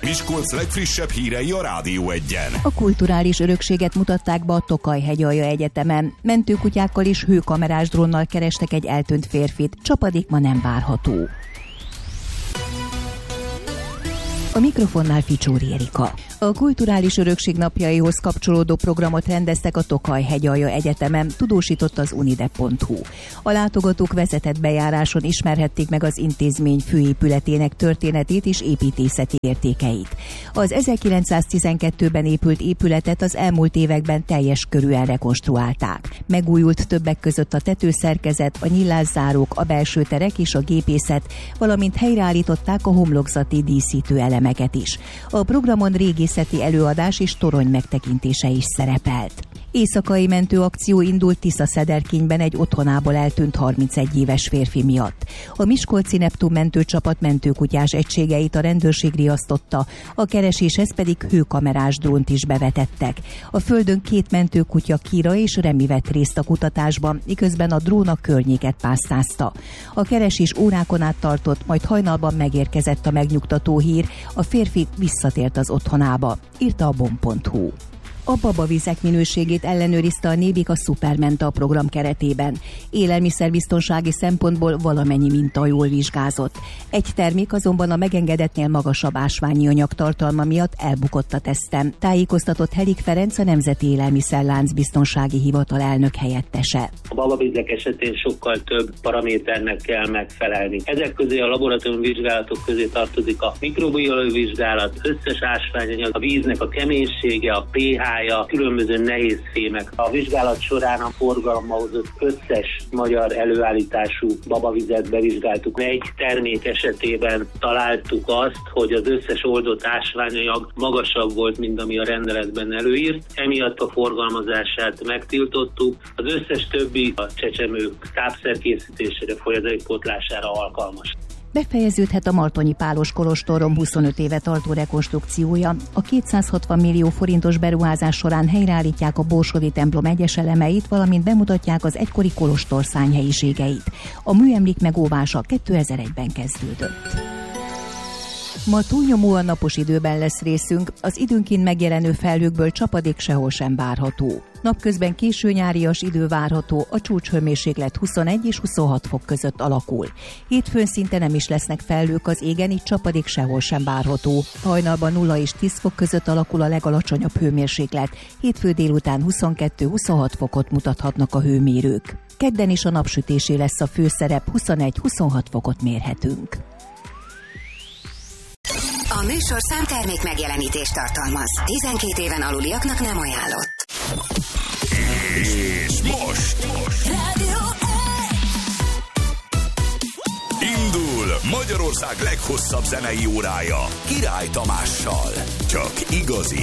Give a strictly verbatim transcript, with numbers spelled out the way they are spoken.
Miskolc legfrissebb hírei a Rádió Egyen. A kulturális örökséget mutatták be a Tokaj-hegyalja Egyetemen. Mentőkutyákkal és hőkamerás drónnal kerestek egy eltűnt férfit. Csapadék ma nem várható. A mikrofonnál Ficsóri Erika. A kulturális örökség napjaihoz kapcsolódó programot rendeztek a Tokaj-hegyalja Egyetemen, tudósított az unidep pont hu. A látogatók vezetett bejáráson ismerhették meg az intézmény főépületének történetét és építészeti értékeit. Az ezerkilencszáztizenkettőben épült épületet az elmúlt években teljes körűen rekonstruálták. Megújult többek között a tetőszerkezet, a nyílászárók, a belső terek és a gépészet, valamint helyreállították a homlokzati díszítő elemeket is. A programon régészeti előadás és torony megtekintése is szerepelt. Éjszakai mentőakció indult Tisza-Szederkényben egy otthonából eltűnt harmincegy éves férfi miatt. A miskolci Neptun mentőcsapat mentőkutyás egységeit a rendőrség riasztotta, a kereséshez pedig hőkamerás drónt is bevetettek. A földön két mentőkutya, Kira és Remi vett részt a kutatásban, miközben a drón a környéket pásztázta. A keresés órákon át tartott, majd hajnalban megérkezett a megnyugtató hír, a férfi visszatért az otthonába, írta a bom pont hu. A babavizek minőségét ellenőrizte a Nébik a Supermenta program keretében. Élelmiszerbiztonsági szempontból valamennyi minta jól vizsgázott. Egy termék azonban a megengedettnél magasabb ásványi anyag tartalma miatt elbukott a teszten, tájékoztatott Helik Ferenc, a Nemzeti Élelmiszerlánc Biztonsági Hivatal elnök helyettese. A babavizek esetén sokkal több paraméternek kell megfelelni. Ezek közé a laboratóriumi vizsgálatok közé tartozik a mikrobiológiai vizsgálat, összes ásványanyag, a víznek a keménysége, a pH-ja, különböző nehéz fémek. A vizsgálat során a forgalomba hozott összes magyar előállítású babavizet bevizsgáltuk. Egy termék esetében találtuk azt, hogy az összes oldott ásványanyag magasabb volt, mint ami a rendeletben előírt. Emiatt a forgalmazását megtiltottuk. Az összes többi a csecsemők tápszerkészítésére, folyadékpótlására alkalmas. Befejeződhet a Martonyi Pálos kolostorrom huszonöt éve tartó rekonstrukciója. A kétszázhatvan millió forintos beruházás során helyreállítják a borsodi templom egyes elemeit, valamint bemutatják az egykori kolostor szárnyhelyiségeit. A műemlék megóvása kétezer-egyben kezdődött. Ma túlnyomóan napos időben lesz részünk, az időnként megjelenő felhőkből csapadék sehol sem várható. Napközben késő nyárias idő várható, a csúcshőmérséklet huszonegy és huszonhat fok között alakul. Hétfőn szinte nem is lesznek felhők az égen, így csapadék sehol sem várható. Hajnalban nulla és tíz fok között alakul a legalacsonyabb hőmérséklet. Hétfő délután huszonkettő-huszonhat fokot mutathatnak a hőmérők. Kedden is a napsütésé lesz a főszerep, huszonegy-huszonhat fokot mérhetünk. A műsorszám termék megjelenítést tartalmaz. tizenkét éven aluliaknak nem ajánlott. És most, most. Rádió Indul Magyarország leghosszabb zenei órája Király Tamással. Csak igazi